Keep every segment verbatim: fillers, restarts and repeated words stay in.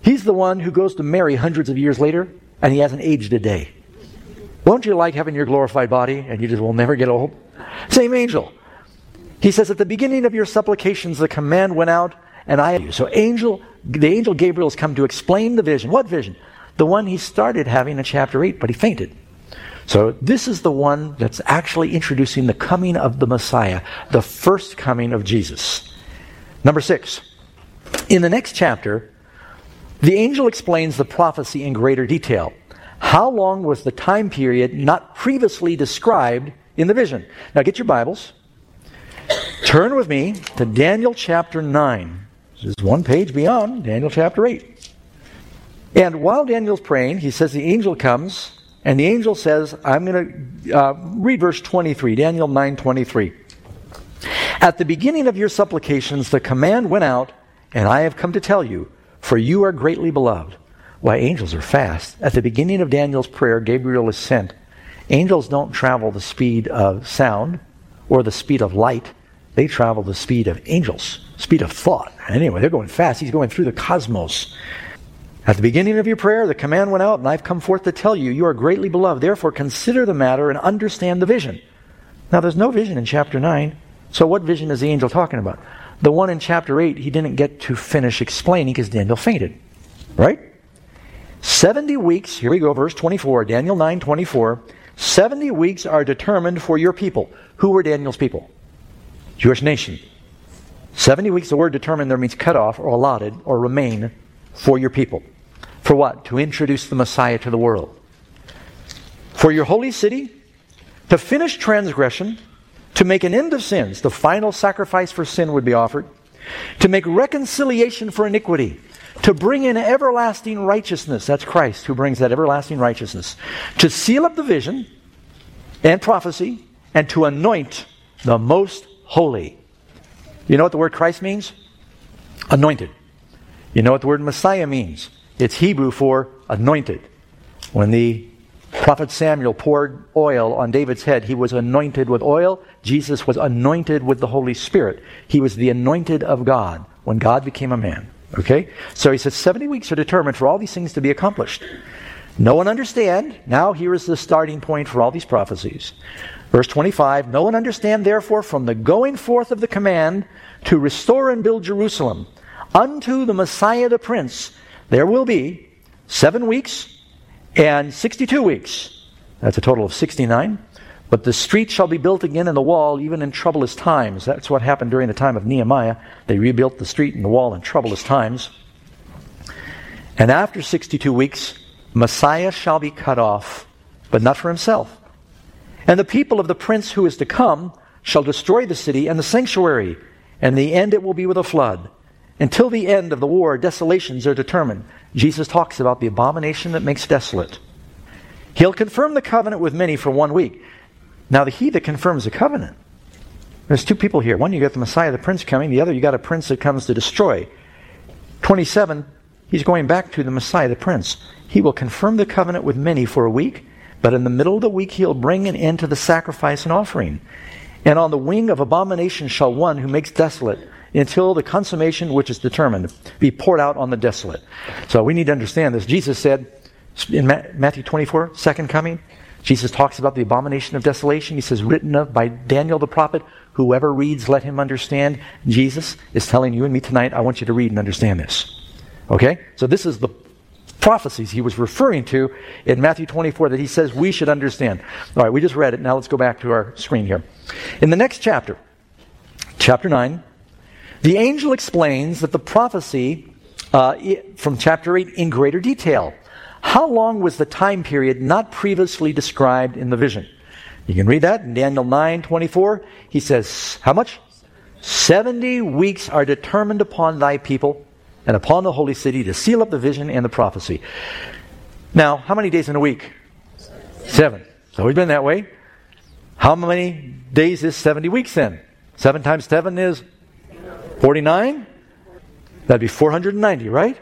He's the one who goes to Mary hundreds of years later, and he hasn't aged a day. Won't you like having your glorified body, and you just will never get old? Same angel. He says, at the beginning of your supplications, the command went out, and I have you. So angel, the angel Gabriel has come to explain the vision. What vision? The one he started having in chapter eight, but he fainted. So this is the one that's actually introducing the coming of the Messiah, the first coming of Jesus. Number six. In the next chapter, the angel explains the prophecy in greater detail. How long was the time period not previously described in the vision? Now get your Bibles. Turn with me to Daniel chapter nine. This is one page beyond Daniel chapter eight. And while Daniel's praying, he says the angel comes, and the angel says, I'm going to uh, read verse twenty-three, Daniel nine twenty-three. At the beginning of your supplications, the command went out, and I have come to tell you, for you are greatly beloved. Why, angels are fast. At the beginning of Daniel's prayer, Gabriel is sent. Angels don't travel the speed of sound or the speed of light. They travel the speed of angels, speed of thought. Anyway, they're going fast. He's going through the cosmos. At the beginning of your prayer, the command went out, and I've come forth to tell you, you are greatly beloved. Therefore, consider the matter and understand the vision. Now, there's no vision in chapter nine. So what vision is the angel talking about? The one in chapter eight, he didn't get to finish explaining because Daniel fainted. Right? seventy weeks, here we go, verse twenty-four, Daniel nine twenty-four. seventy weeks are determined for your people. Who were Daniel's people? Jewish nation. seventy weeks, the word determined there means cut off or allotted or remain for your people. For what? To introduce the Messiah to the world. For your holy city, to finish transgression, to make an end of sins, the final sacrifice for sin would be offered, to make reconciliation for iniquity, to bring in everlasting righteousness, that's Christ who brings that everlasting righteousness, to seal up the vision and prophecy, and to anoint the most holy. You know what the word Christ means? Anointed. You know what the word Messiah means? It's Hebrew for anointed. When the prophet Samuel poured oil on David's head, he was anointed with oil. Jesus was anointed with the Holy Spirit. He was the anointed of God when God became a man. Okay? So he says seventy weeks are determined for all these things to be accomplished. No one understand. Now here is the starting point for all these prophecies. Verse twenty-five, no one understand therefore from the going forth of the command to restore and build Jerusalem unto the Messiah the Prince, there will be seven weeks and sixty-two weeks. That's a total of sixty-nine. But the street shall be built again and the wall, even in troublous times. That's what happened during the time of Nehemiah. They rebuilt the street and the wall in troublous times. And after sixty-two weeks, Messiah shall be cut off, but not for himself. And the people of the prince who is to come shall destroy the city and the sanctuary, and the end it will be with a flood. Until the end of the war, desolations are determined. Jesus talks about the abomination that makes desolate. He'll confirm the covenant with many for one week. Now, the he that confirms the covenant, there's two people here. One, you got the Messiah, the Prince coming. The other, you got a prince that comes to destroy. twenty-seven, he's going back to the Messiah, the Prince. He will confirm the covenant with many for a week, but in the middle of the week, he'll bring an end to the sacrifice and offering. And on the wing of abomination shall one who makes desolate, until the consummation which is determined be poured out on the desolate. So we need to understand this. Jesus said in Matthew twenty-four, second coming, Jesus talks about the abomination of desolation. He says, written of by Daniel the prophet, whoever reads, let him understand. Jesus is telling you and me tonight, I want you to read and understand this. Okay? So this is the prophecies he was referring to in Matthew twenty-four that he says we should understand. All right, we just read it. Now let's go back to our screen here. In the next chapter, chapter nine, the angel explains that the prophecy uh, from chapter eight in greater detail. How long was the time period not previously described in the vision? You can read that in Daniel nine twenty-four. He says, how much? Seventy weeks are determined upon thy people and upon the holy city to seal up the vision and the prophecy. Now, how many days in a week? Seven. It's always been that way. How many days is seventy weeks then? Seven times seven is forty-nine? That'd be four hundred ninety, right?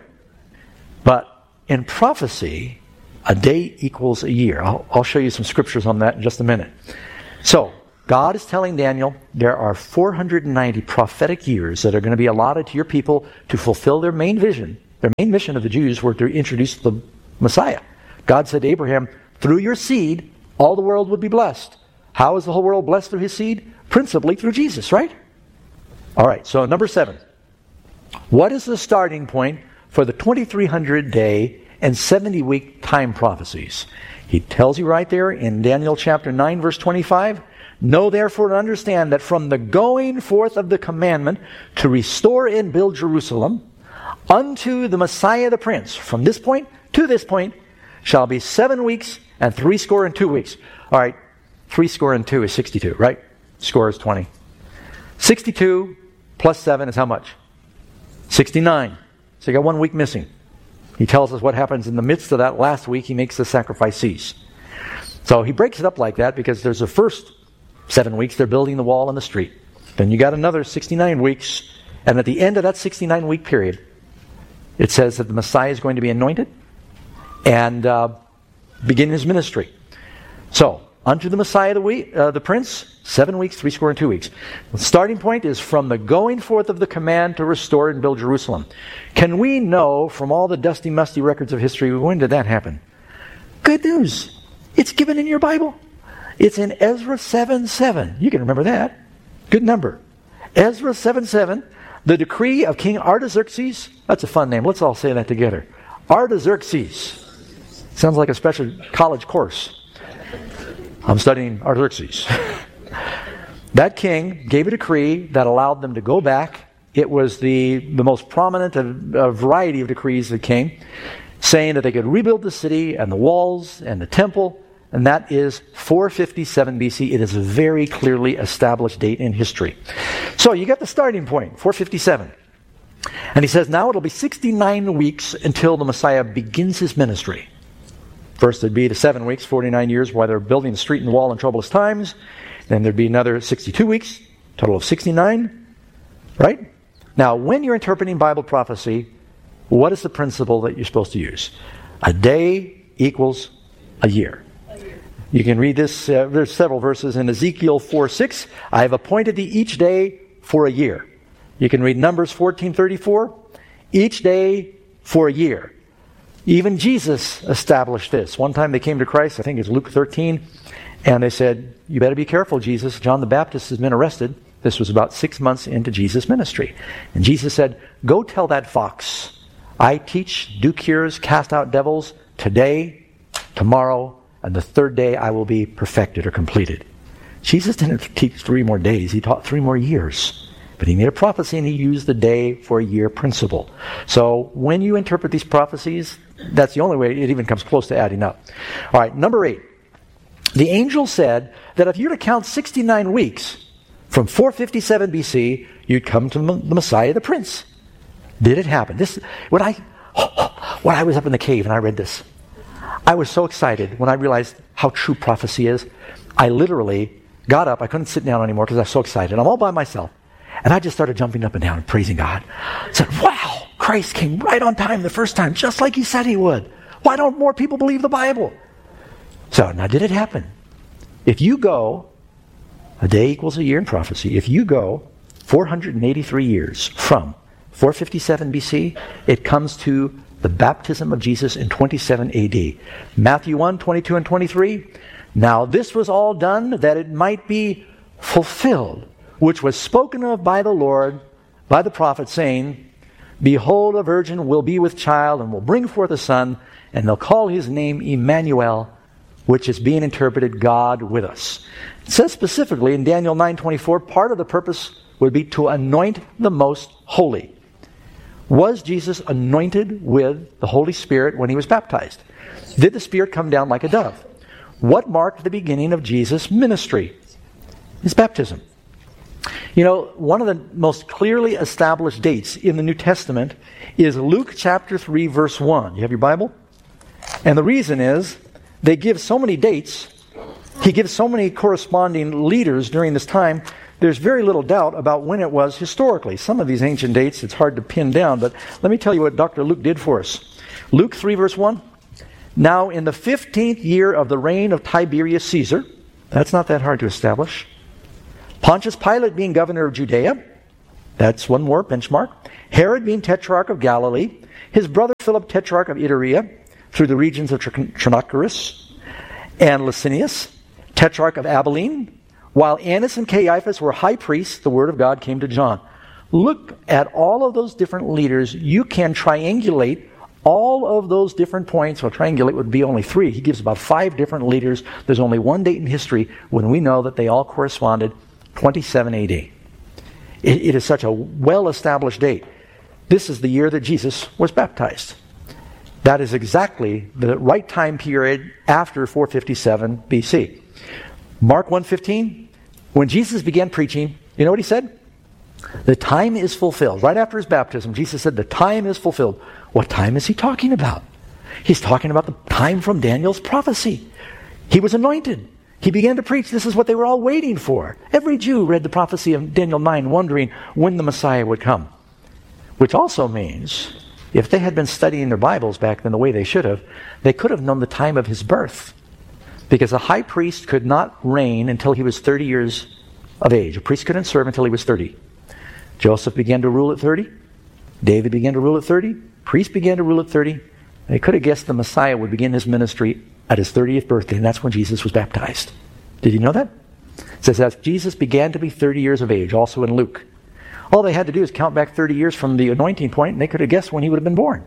But in prophecy, a day equals a year. I'll, I'll show you some scriptures on that in just a minute. So, God is telling Daniel there are four hundred ninety prophetic years that are going to be allotted to your people to fulfill their main vision, The main mission of the Jews were to introduce the Messiah. God said to Abraham, through your seed, all the world would be blessed. How is the whole world blessed through his seed? Principally through Jesus, right? All right, so number seven. What is the starting point for the twenty-three hundred day and seventy week time prophecies? He tells you right there in Daniel chapter nine, verse twenty-five, know therefore and understand that from the going forth of the commandment to restore and build Jerusalem unto the Messiah the Prince, from this point to this point, shall be seven weeks and three score and two weeks. All right, three score and two is sixty-two, right? Score is twenty. sixty-two plus seven is how much? sixty-nine. So you got one week missing. He tells us what happens in the midst of that last week. He makes the sacrifice cease. So he breaks it up like that because there's the first seven weeks they're building the wall and the street. Then you got another sixty-nine weeks. And at the end of that sixty-nine week period, it says that the Messiah is going to be anointed and uh, begin his ministry. So, unto the Messiah the, week, uh, the Prince, seven weeks, three score and two weeks. The starting point is from the going forth of the command to restore and build Jerusalem. Can we know from all the dusty, musty records of history, when did that happen? Good news. It's given in your Bible. It's in Ezra seven seven. You can remember that. Good number. Ezra seven seven, the decree of King Artaxerxes. That's a fun name. Let's all say that together. Artaxerxes. Sounds like a special college course. I'm studying Artaxerxes. That king gave a decree that allowed them to go back. It was the, the most prominent of a variety of decrees that came, saying that they could rebuild the city and the walls and the temple, and that is four fifty-seven B C. It is a very clearly established date in history. So you got the starting point, four fifty-seven. And he says, now it'll be sixty-nine weeks until the Messiah begins his ministry. First there'd be the seven weeks, forty-nine years, while they're building the street and wall in troublous times. Then there'd be another sixty-two weeks, total of sixty-nine. Right? Now, when you're interpreting Bible prophecy, what is the principle that you're supposed to use? A day equals a year. You can read this, uh, there's several verses in Ezekiel four six. I have appointed thee each day for a year. You can read Numbers fourteen thirty-four. Each day for a year. Even Jesus established this. One time they came to Christ, I think it's Luke thirteen, and they said, you better be careful, Jesus. John the Baptist has been arrested. This was about six months into Jesus' ministry. And Jesus said, go tell that fox, I teach, do cures, cast out devils, today, tomorrow, and the third day I will be perfected or completed. Jesus didn't teach three more days. He taught three more years. But he made a prophecy and he used the day for a year principle. So when you interpret these prophecies, that's the only way it even comes close to adding up. All right, number eight. The angel said that if you were to count sixty-nine weeks from four fifty-seven B C, you'd come to the Messiah, the Prince. Did it happen? This when I when I was up in the cave and I read this, I was so excited when I realized how true prophecy is. I literally got up. I couldn't sit down anymore because I was so excited. I'm all by myself. And I just started jumping up and down and praising God. I said, wow, Christ came right on time the first time, just like he said he would. Why don't more people believe the Bible? So, now did it happen? If you go, a day equals a year in prophecy. If you go four hundred eighty-three years from four fifty-seven B C, it comes to the baptism of Jesus in twenty-seven A D. Matthew one, twenty-two and twenty-three. Now this was all done that it might be fulfilled, which was spoken of by the Lord, by the prophet, saying, behold, a virgin will be with child and will bring forth a son, and they'll call his name Emmanuel, which is being interpreted God with us. It says specifically in Daniel nine twenty-four, part of the purpose would be to anoint the most holy. Was Jesus anointed with the Holy Spirit when he was baptized? Did the Spirit come down like a dove? What marked the beginning of Jesus' ministry? His baptism. You know, one of the most clearly established dates in the New Testament is Luke chapter three, verse one. You have your Bible? And the reason is, they give so many dates, he gives so many corresponding leaders during this time, there's very little doubt about when it was historically. Some of these ancient dates, it's hard to pin down, but let me tell you what Doctor Luke did for us. Luke three, verse one. Now, in the fifteenth year of the reign of Tiberius Caesar, that's not that hard to establish, Pontius Pilate being governor of Judea, That's one more benchmark. Herod being tetrarch of Galilee, his brother Philip tetrarch of Iturea, through the regions of Trachonitis, and Licinius, tetrarch of Abilene, while Annas and Caiaphas were high priests, the word of God came to John. Look at all of those different leaders. You can triangulate all of those different points. Well, triangulate would be only three. He gives about five different leaders. There's only one date in history when we know that they all corresponded twenty-seven A D. It, it is such a well-established date. This is the year that Jesus was baptized. That is exactly the right time period after four fifty-seven B C. Mark one fifteen, when Jesus began preaching, you know what he said? The time is fulfilled. Right after his baptism, Jesus said, the time is fulfilled. What time is he talking about? He's talking about the time from Daniel's prophecy. He was anointed. He began to preach. This is what they were all waiting for. Every Jew read the prophecy of Daniel nine, wondering when the Messiah would come. Which also means, if they had been studying their Bibles back then the way they should have, they could have known the time of his birth. Because a high priest could not reign until he was thirty years of age. A priest couldn't serve until he was thirty. Joseph began to rule at thirty. David began to rule at thirty. Priests began to rule at thirty. They could have guessed the Messiah would begin his ministry at his thirtieth birthday, and that's when Jesus was baptized. Did you know that? It says that Jesus began to be thirty years of age, also in Luke. All they had to do is count back thirty years from the anointing point, and they could have guessed when he would have been born.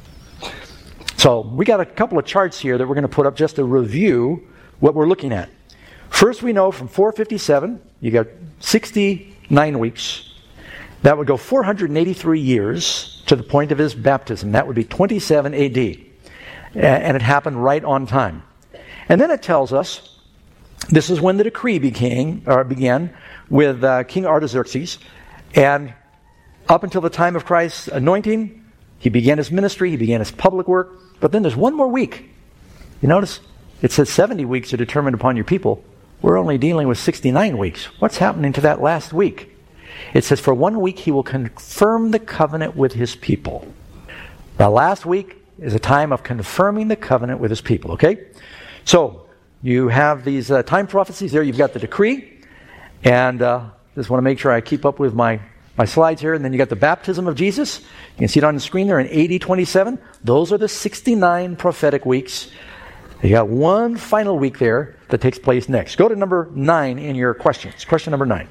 So we got a couple of charts here that we're going to put up just to review what we're looking at. First, we know from four fifty-seven, you got sixty-nine weeks. That would go four hundred eighty-three years to the point of his baptism. That would be twenty-seven A D. And it happened right on time. And then it tells us this is when the decree began, or began with uh, King Artaxerxes. And up until the time of Christ's anointing, he began his ministry, he began his public work. But then there's one more week. You notice? It says seventy weeks are determined upon your people. We're only dealing with sixty-nine weeks. What's happening to that last week? It says, for one week he will confirm the covenant with his people. The last week is a time of confirming the covenant with his people, okay? So, you have these uh, time prophecies there. You've got the decree. And uh, just want to make sure I keep up with my, my slides here. And then you got the baptism of Jesus. You can see it on the screen there in A D twenty-seven. Those are the sixty-nine prophetic weeks. You got one final week there that takes place next. Go to number nine in your questions. Question number nine.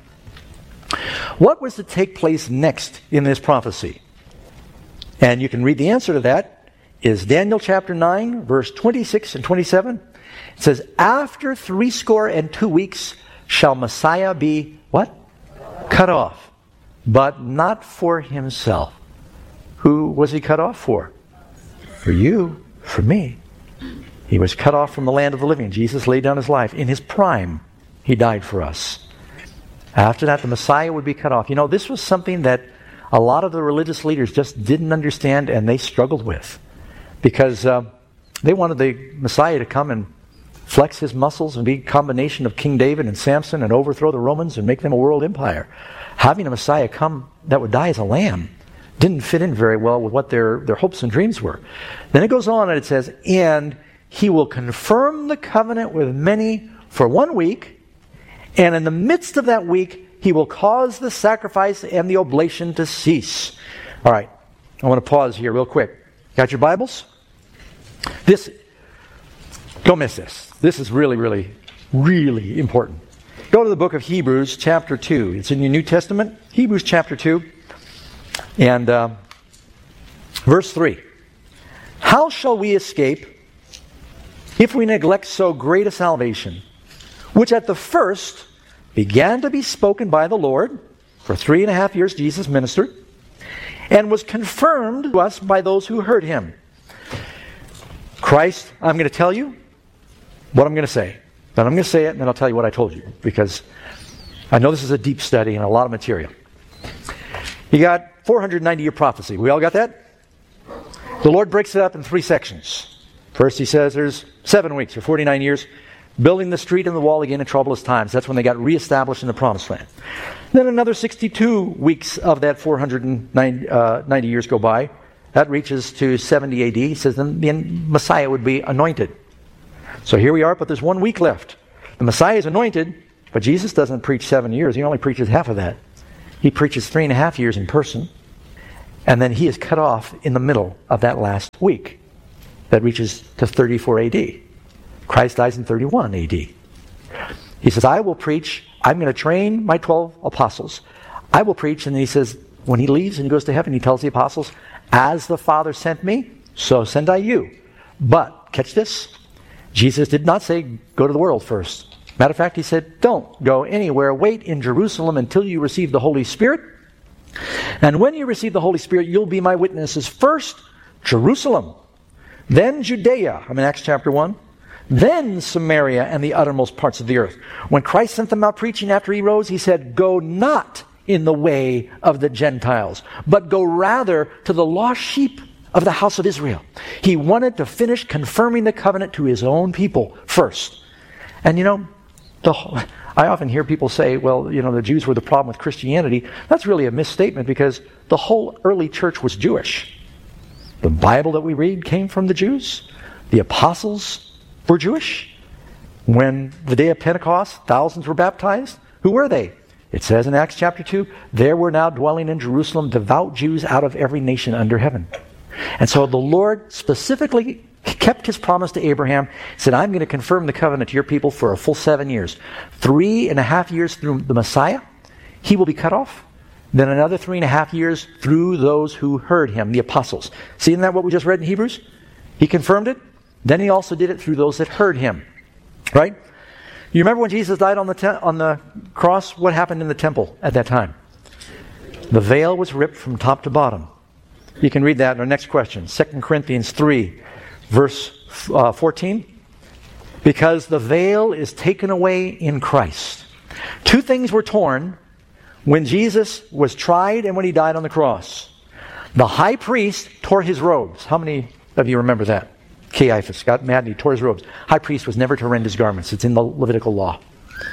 What was to take place next in this prophecy? And you can read the answer to that is Daniel chapter nine, verse twenty-six and twenty-seven. It says, after threescore and two weeks shall Messiah be, what? Cut off, but not for himself. Who was he cut off for? For you, for me. He was cut off from the land of the living. Jesus laid down his life. In his prime, he died for us. After that, the Messiah would be cut off. You know, this was something that a lot of the religious leaders just didn't understand, and they struggled with. Because uh, they wanted the Messiah to come and flex his muscles and be a combination of King David and Samson and overthrow the Romans and make them a world empire. Having a Messiah come that would die as a lamb didn't fit in very well with what their, their hopes and dreams were. Then it goes on and it says, and he will confirm the covenant with many for one week, and in the midst of that week, he will cause the sacrifice and the oblation to cease. All right, I want to pause here real quick. Got your Bibles? This, don't miss this. This is really, really, really important. Go to the book of Hebrews, chapter two. It's in your New Testament, Hebrews chapter two, and uh, verse three. How shall we escape if we neglect so great a salvation, which at the first began to be spoken by the Lord? For three and a half years Jesus ministered, and was confirmed to us by those who heard him. Christ, I'm going to tell you what I'm going to say. Then I'm going to say it, and then I'll tell you what I told you, because I know this is a deep study and a lot of material. You got four hundred ninety year prophecy. We all got that? The Lord breaks it up in three sections. First he says there's seven weeks or forty-nine years, building the street and the wall again in troublous times. That's when they got reestablished in the Promised Land. Then another sixty-two weeks of that four hundred ninety years go by. That reaches to seventy A D. He says then the Messiah would be anointed. So here we are, but there's one week left. The Messiah is anointed, but Jesus doesn't preach seven years. He only preaches half of that. He preaches three and a half years in person, and then he is cut off in the middle of that last week. That reaches to thirty-four A D. Christ dies in thirty-one A D. He says, I will preach, I'm going to train my twelve apostles. I will preach, and then he says, when he leaves and he goes to heaven, he tells the apostles, as the Father sent me, so send I you. But, catch this, Jesus did not say, go to the world first. Matter of fact, he said, don't go anywhere. Wait in Jerusalem until you receive the Holy Spirit. And when you receive the Holy Spirit, you'll be my witnesses. First, Jerusalem. Then Judea, I'm in Acts chapter one. Then Samaria and the uttermost parts of the earth. When Christ sent them out preaching after he rose, he said, go not in the way of the Gentiles, but go rather to the lost sheep of the house of Israel. He wanted to finish confirming the covenant to his own people first. And you know, the whole, I often hear people say, well, you know, the Jews were the problem with Christianity. That's really a misstatement, because the whole early church was Jewish. The Bible that we read came from the Jews. The apostles were Jewish. When the day of Pentecost, thousands were baptized. Who were they? It says in Acts chapter two, there were now dwelling in Jerusalem devout Jews out of every nation under heaven. And so the Lord specifically kept his promise to Abraham. He said, I'm going to confirm the covenant to your people for a full seven years. Three and a half years through the Messiah, he will be cut off. Then another three and a half years through those who heard him, the apostles. See, isn't that what we just read in Hebrews? He confirmed it. Then he also did it through those that heard him. Right? You remember when Jesus died on the te- on the cross? What happened in the temple at that time? The veil was ripped from top to bottom. You can read that in our next question. Second Corinthians three, verse uh, fourteen. Because the veil is taken away in Christ. Two things were torn when Jesus was tried and when he died on the cross. The high priest tore his robes. How many of you remember that? Caiaphas got mad and he tore his robes. High priest was never to rend his garments. It's in the Levitical law.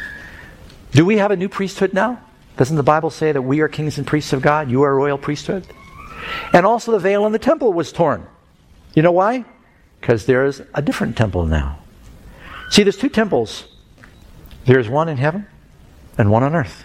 Do we have a new priesthood now? Doesn't the Bible say that we are kings and priests of God? You are a royal priesthood. And also the veil in the temple was torn. You know why? Because there is a different temple now. See, there's two temples. There's one in heaven and one on earth.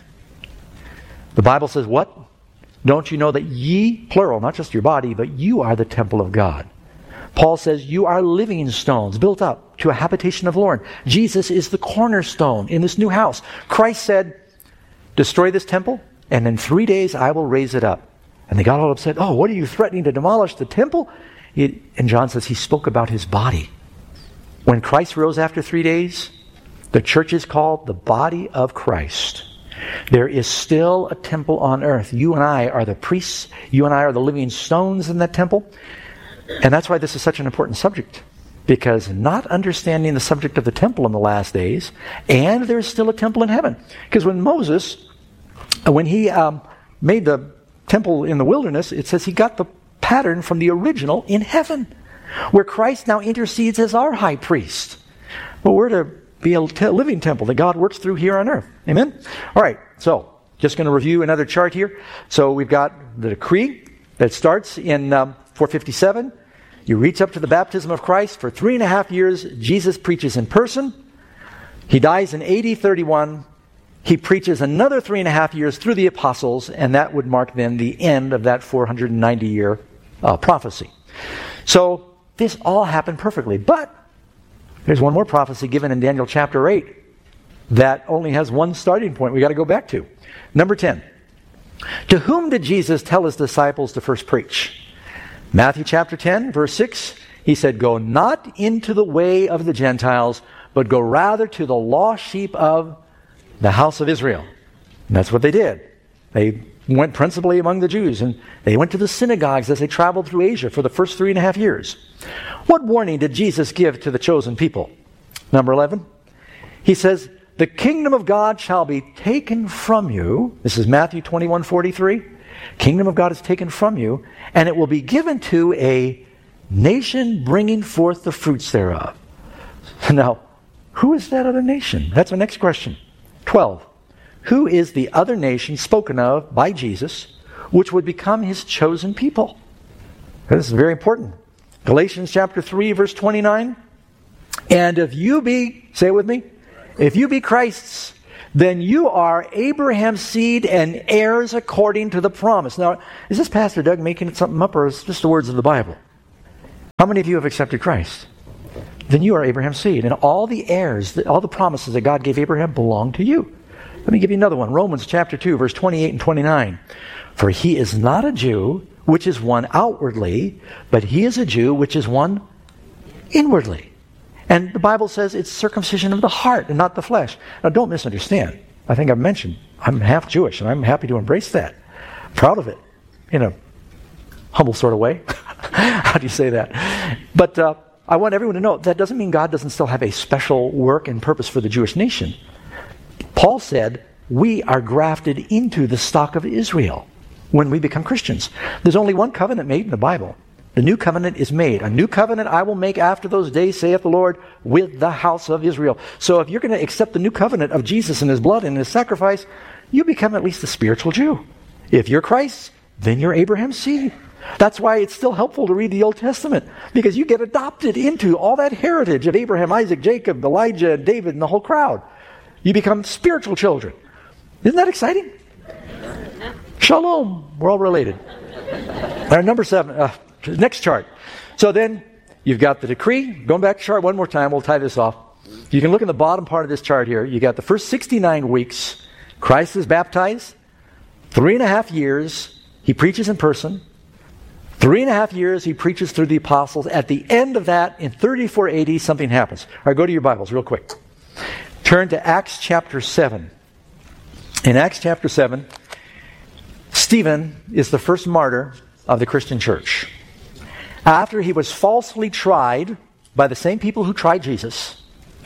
The Bible says what? Don't you know that ye, plural, not just your body, but you are the temple of God. Paul says you are living stones built up to a habitation of the Lord. Jesus is the cornerstone in this new house. Christ said, destroy this temple, and in three days I will raise it up. And they got all upset. Oh, what are you threatening to demolish the temple? It, and John says he spoke about his body. When Christ rose after three days, the church is called the body of Christ. There is still a temple on earth. You and I are the priests. You and I are the living stones in that temple. And that's why this is such an important subject. Because not understanding the subject of the temple in the last days, and there's still a temple in heaven. Because when Moses, when he um, made the temple in the wilderness, it says he got the pattern from the original in heaven, where Christ now intercedes as our high priest. But we're to be a te- living temple that God works through here on earth. Amen? All right, so just going to review another chart here. So we've got the decree that starts in um, four fifty-seven. You reach up to the baptism of Christ. For three and a half years, Jesus preaches in person. He dies in A D thirty-one. He preaches another three and a half years through the apostles, and that would mark then the end of that four hundred ninety year uh, prophecy. So this all happened perfectly. But there's one more prophecy given in Daniel chapter eight that only has one starting point we got to go back to. Number ten. To whom did Jesus tell his disciples to first preach? Matthew chapter ten, verse six, he said, go not into the way of the Gentiles, but go rather to the lost sheep of the house of Israel. And that's what they did. They went principally among the Jews, and they went to the synagogues as they traveled through Asia for the first three and a half years. What warning did Jesus give to the chosen people? Number eleven, he says, the kingdom of God shall be taken from you. This is Matthew twenty-one forty-three. Kingdom of God is taken from you, and it will be given to a nation bringing forth the fruits thereof. Now, who is that other nation? That's our next question. twelve. Who is the other nation spoken of by Jesus, which would become his chosen people? This is very important. Galatians chapter three, verse twenty-nine. And if you be, say it with me, if you be Christ's, then you are Abraham's seed and heirs according to the promise. Now, is this Pastor Doug making something up, or is it just the words of the Bible? How many of you have accepted Christ? Then you are Abraham's seed, and all the heirs, all the promises that God gave Abraham belong to you. Let me give you another one. Romans chapter two, verse twenty-eight and twenty-nine. For he is not a Jew, which is one outwardly, but he is a Jew, which is one inwardly. And the Bible says it's circumcision of the heart and not the flesh. Now, don't misunderstand. I think I've mentioned I'm half Jewish, and I'm happy to embrace that. Proud of it, in a humble sort of way. How do you say that? But uh, I want everyone to know that doesn't mean God doesn't still have a special work and purpose for the Jewish nation. Paul said, we are grafted into the stock of Israel when we become Christians. There's only one covenant made in the Bible. The new covenant is made. A new covenant I will make after those days, saith the Lord, with the house of Israel. So if you're going to accept the new covenant of Jesus and his blood and his sacrifice, you become at least a spiritual Jew. If you're Christ, then you're Abraham's seed. That's why it's still helpful to read the Old Testament, because you get adopted into all that heritage of Abraham, Isaac, Jacob, Elijah, David, and the whole crowd. You become spiritual children. Isn't that exciting? Shalom. We're all related. All right, number seven. Uh, next chart. So then you've got the decree. Going back to chart one more time. We'll tie this off. You can look in the bottom part of this chart here. You got the first sixty-nine weeks. Christ is baptized. Three and a half years he preaches in person. Three and a half years he preaches through the apostles. At the end of that, in thirty-four A D, something happens. All right, go to your Bibles real quick. Turn to Acts chapter seven. In Acts chapter seven, Stephen is the first martyr of the Christian church. After he was falsely tried by the same people who tried Jesus,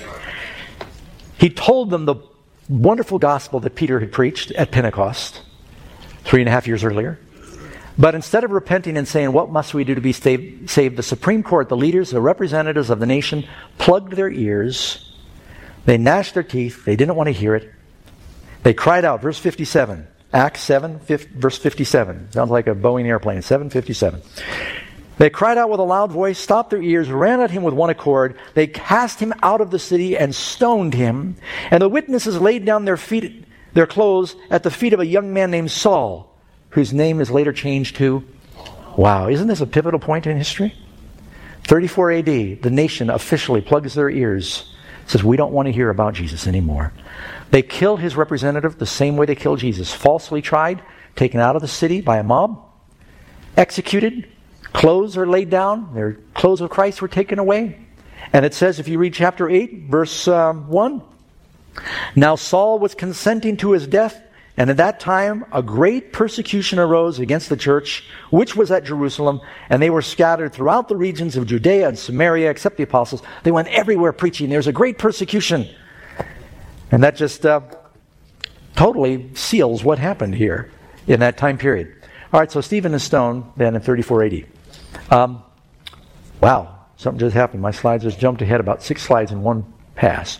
he told them the wonderful gospel that Peter had preached at Pentecost three and a half years earlier. But instead of repenting and saying, what must we do to be saved, saved, the Supreme Court, the leaders, the representatives of the nation, plugged their ears. They gnashed their teeth. They didn't want to hear it. They cried out, verse fifty-seven. Acts seven, verse fifty-seven. Sounds like a Boeing airplane, seven fifty-seven. They cried out with a loud voice, stopped their ears, ran at him with one accord. They cast him out of the city and stoned him. And the witnesses laid down their feet, their clothes at the feet of a young man named Saul, whose name is later changed to, wow, isn't this a pivotal point in history? thirty-four A D, the nation officially plugs their ears, says, we don't want to hear about Jesus anymore. They kill his representative the same way they killed Jesus. Falsely tried, taken out of the city by a mob, executed, clothes are laid down, their clothes of Christ were taken away. And it says, if you read chapter eight, verse um, one, now Saul was consenting to his death, and at that time a great persecution arose against the church, which was at Jerusalem, and they were scattered throughout the regions of Judea and Samaria, except the apostles. They went everywhere preaching. There's a great persecution. And that just uh, totally seals what happened here in that time period. All right, so Stephen is stoned then in thirty-four A D. Um, wow, something just happened. My slides just jumped ahead about six slides in one pass.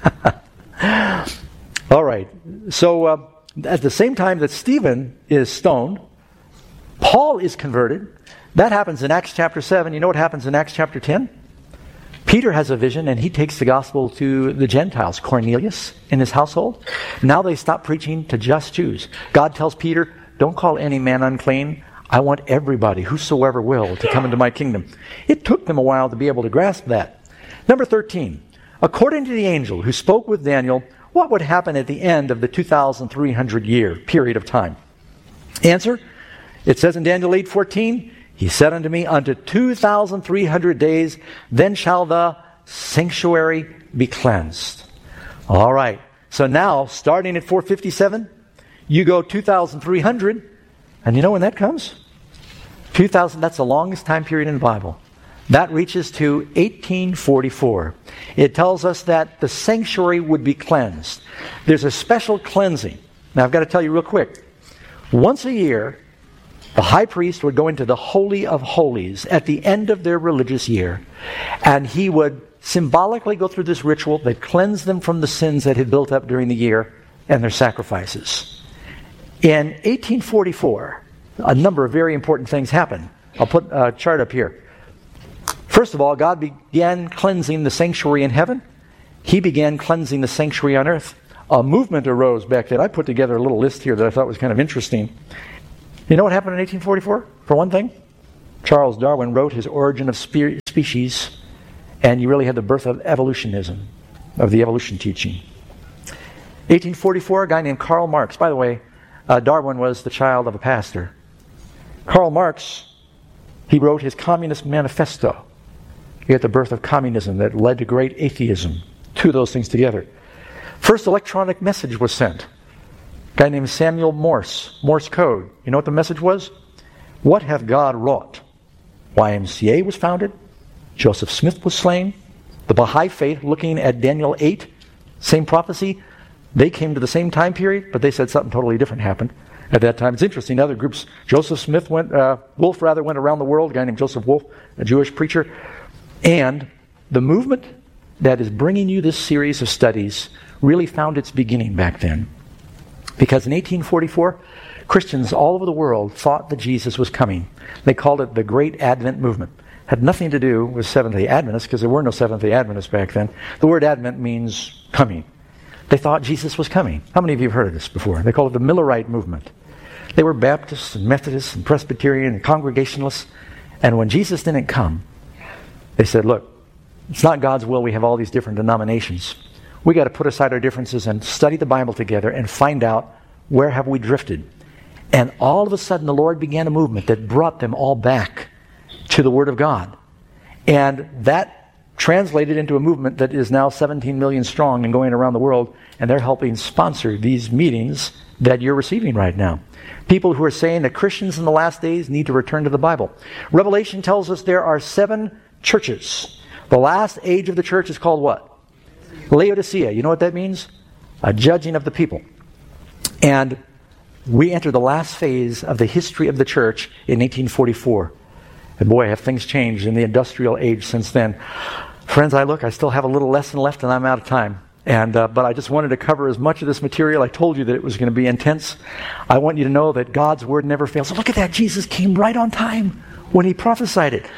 All right, so uh, at the same time that Stephen is stoned, Paul is converted. That happens in Acts chapter seven. You know what happens in Acts chapter ten? Peter has a vision, and he takes the gospel to the Gentiles, Cornelius and his household. Now they stop preaching to just Jews. God tells Peter, don't call any man unclean. I want everybody, whosoever will, to come into my kingdom. It took them a while to be able to grasp that. Number thirteen, according to the angel who spoke with Daniel, what would happen at the end of the two thousand three hundred year period of time? Answer, it says in Daniel eight fourteen, he said unto me, unto two thousand three hundred days, then shall the sanctuary be cleansed. All right. So now, starting at four fifty-seven, you go two thousand three hundred, and you know when that comes? two thousand, that's the longest time period in the Bible. That reaches to eighteen forty-four. It tells us that the sanctuary would be cleansed. There's a special cleansing. Now, I've got to tell you real quick. Once a year, the high priest would go into the Holy of Holies at the end of their religious year, and he would symbolically go through this ritual that cleansed them from the sins that had built up during the year and their sacrifices. In eighteen forty-four, a number of very important things happened. I'll put a chart up here. First of all, God began cleansing the sanctuary in heaven. He began cleansing the sanctuary on earth. A movement arose back then. I put together a little list here that I thought was kind of interesting. You know what happened in eighteen forty-four? For one thing, Charles Darwin wrote his Origin of Spe- Species, and you really had the birth of evolutionism, of the evolution teaching. eighteen forty-four, a guy named Karl Marx. By the way, uh, Darwin was the child of a pastor. Karl Marx, he wrote his Communist Manifesto. You get the birth of communism that led to great atheism. Two of those things together. First electronic message was sent. A guy named Samuel Morse, Morse code. You know what the message was? What hath God wrought? Y M C A was founded. Joseph Smith was slain. The Baha'i faith, looking at Daniel eight, same prophecy, they came to the same time period, but they said something totally different happened at that time. It's interesting. Other groups, Joseph Smith went, uh, Wolf rather went around the world, a guy named Joseph Wolf, a Jewish preacher. And the movement that is bringing you this series of studies really found its beginning back then. Because in eighteen forty-four, Christians all over the world thought that Jesus was coming. They called it the Great Advent Movement. Had nothing to do with Seventh-day Adventists, because there were no Seventh-day Adventists back then. The word Advent means coming. They thought Jesus was coming. How many of you have heard of this before? They called it the Millerite movement. They were Baptists and Methodists and Presbyterian and Congregationalists. And when Jesus didn't come, they said, look, it's not God's will we have all these different denominations. We got to put aside our differences and study the Bible together and find out where have we drifted. And all of a sudden the Lord began a movement that brought them all back to the Word of God. And that translated into a movement that is now seventeen million strong and going around the world, and they're helping sponsor these meetings that you're receiving right now. People who are saying that Christians in the last days need to return to the Bible. Revelation tells us there are seven churches. The last age of the church is called what? Laodicea. You know what that means? A judging of the people. And we enter the last phase of the history of the church in eighteen forty-four. And boy, have things changed in the industrial age since then. Friends, I look, I still have a little lesson left and I'm out of time. And uh, but I just wanted to cover as much of this material. I told you that it was going to be intense. I want you to know that God's Word never fails. So look at that. Jesus came right on time when He prophesied it.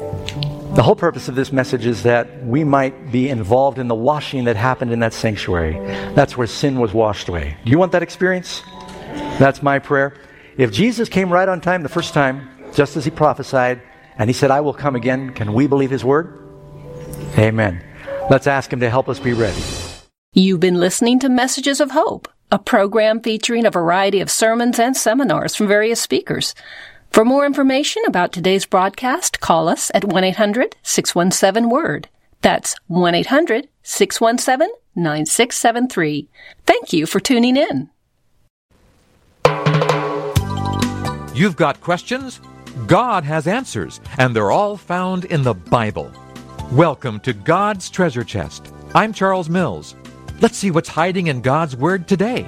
The whole purpose of this message is that we might be involved in the washing that happened in that sanctuary. That's where sin was washed away. Do you want that experience? That's my prayer. If Jesus came right on time the first time, just as He prophesied, and He said, I will come again, can we believe His Word? Amen. Let's ask Him to help us be ready. You've been listening to Messages of Hope, a program featuring a variety of sermons and seminars from various speakers. For more information about today's broadcast, call us at one eight hundred six one seven word. That's one eight hundred six one seven nine six seven three. Thank you for tuning in. You've got questions? God has answers, and they're all found in the Bible. Welcome to God's Treasure Chest. I'm Charles Mills. Let's see what's hiding in God's Word today.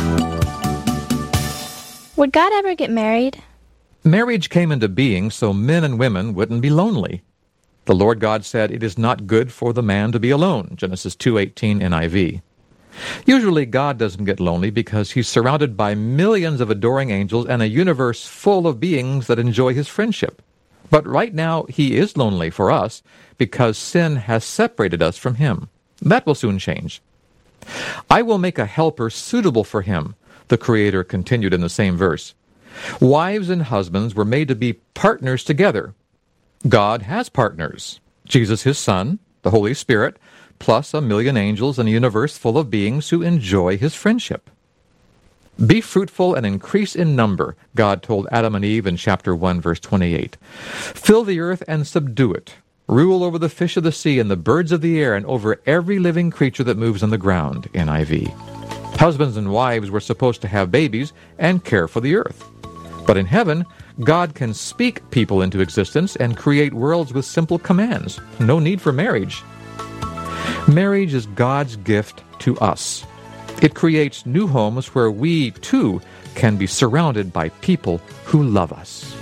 Would God ever get married? Marriage came into being so men and women wouldn't be lonely. The Lord God said, it is not good for the man to be alone, Genesis two eighteen N I V. Usually God doesn't get lonely because He's surrounded by millions of adoring angels and a universe full of beings that enjoy His friendship. But right now He is lonely for us because sin has separated us from Him. That will soon change. I will make a helper suitable for Him, the Creator continued in the same verse. Wives and husbands were made to be partners together. God has partners. Jesus, His Son, the Holy Spirit, plus a million angels and a universe full of beings who enjoy His friendship. Be fruitful and increase in number, God told Adam and Eve in chapter one, verse twenty-eight. Fill the earth and subdue it. Rule over the fish of the sea and the birds of the air and over every living creature that moves on the ground, N I V. Husbands and wives were supposed to have babies and care for the earth. But in heaven, God can speak people into existence and create worlds with simple commands. No need for marriage. Marriage is God's gift to us. It creates new homes where we, too, can be surrounded by people who love us.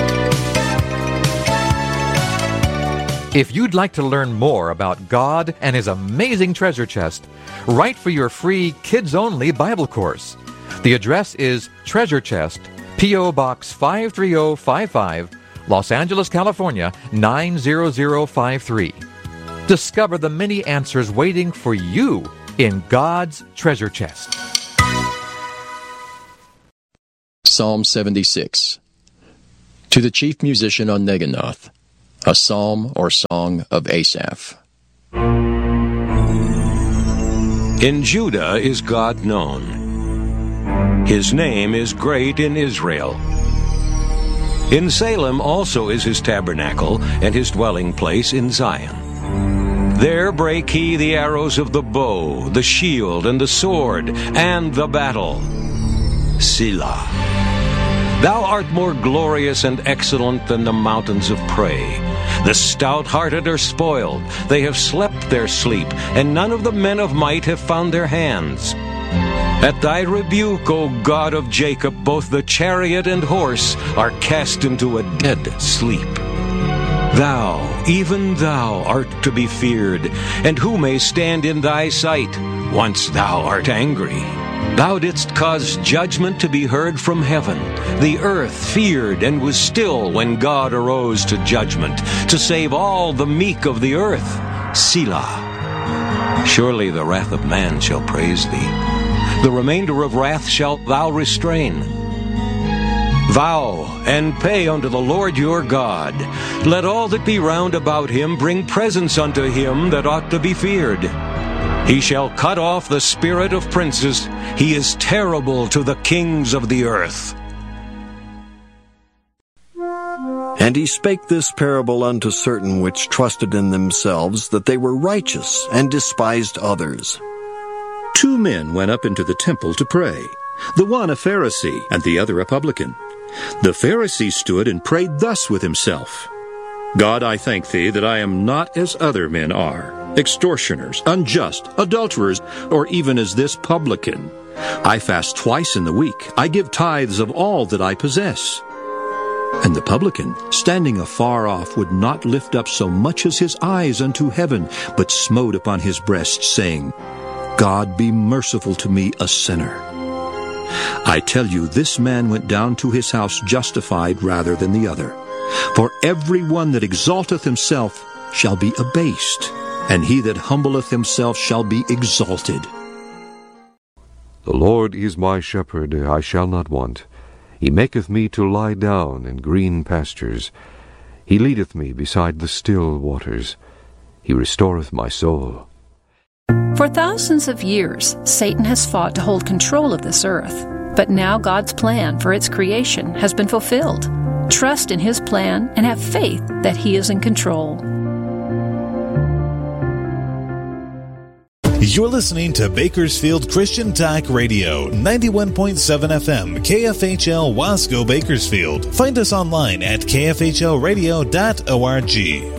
If you'd like to learn more about God and His amazing treasure chest, write for your free kids-only Bible course. The address is Treasure Chest, P O. Box five three zero five five, Los Angeles, California, nine zero zero five three. Discover the many answers waiting for you in God's treasure chest. Psalm seventy-six. To the chief musician on Neginoth, a psalm or song of Asaph. In Judah is God known. His name is great in Israel. In Salem also is his tabernacle, and his dwelling place in Zion. There brake he the arrows of the bow, the shield, and the sword, and the battle. Selah. Thou art more glorious and excellent than the mountains of prey. The stout-hearted are spoiled. They have slept their sleep, and none of the men of might have found their hands. At thy rebuke, O God of Jacob, both the chariot and horse are cast into a dead sleep. Thou, even thou, art to be feared, and who may stand in thy sight, once thou art angry? Thou didst cause judgment to be heard from heaven. The earth feared and was still when God arose to judgment, to save all the meek of the earth. Selah. Surely the wrath of man shall praise thee. The remainder of wrath shalt thou restrain. Vow and pay unto the Lord your God. Let all that be round about him bring presents unto him that ought to be feared. He shall cut off the spirit of princes. He is terrible to the kings of the earth. And he spake this parable unto certain which trusted in themselves that they were righteous, and despised others. Two men went up into the temple to pray, the one a Pharisee, and the other a publican. The Pharisee stood and prayed thus with himself, God, I thank thee that I am not as other men are, extortioners, unjust, adulterers, or even as this publican. I fast twice in the week. I give tithes of all that I possess. And the publican, standing afar off, would not lift up so much as his eyes unto heaven, but smote upon his breast, saying, God, be merciful to me, a sinner. I tell you, this man went down to his house justified rather than the other. For every one that exalteth himself shall be abased, and he that humbleth himself shall be exalted. The Lord is my shepherd, I shall not want. He maketh me to lie down in green pastures. He leadeth me beside the still waters. He restoreth my soul. For thousands of years, Satan has fought to hold control of this earth. But now God's plan for its creation has been fulfilled. Trust in His plan and have faith that He is in control. You're listening to Bakersfield Christian Talk Radio, ninety-one point seven F M, K F H L Wasco Bakersfield. Find us online at k f h l radio dot org.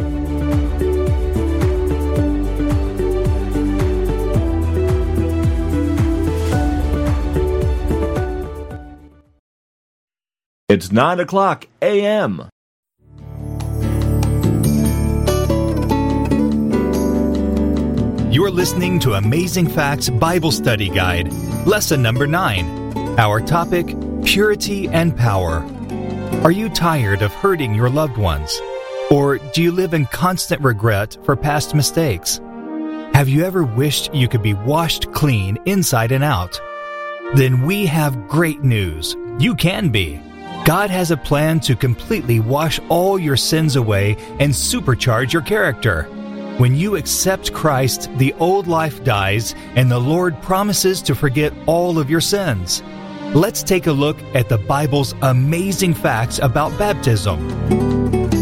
It's nine o'clock a m You're listening to Amazing Facts Bible Study Guide, Lesson Number nine. Our topic, Purity and Power. Are you tired of hurting your loved ones? Or do you live in constant regret for past mistakes? Have you ever wished you could be washed clean inside and out? Then we have great news. You can be. God has a plan to completely wash all your sins away and supercharge your character. When you accept Christ, the old life dies, and the Lord promises to forget all of your sins. Let's take a look at the Bible's amazing facts about baptism.